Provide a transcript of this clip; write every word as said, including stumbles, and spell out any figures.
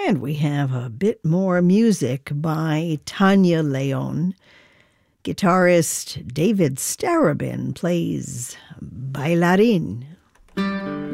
And we have a bit more music by Tanya Leon. Guitarist David Starobin plays Bailarin.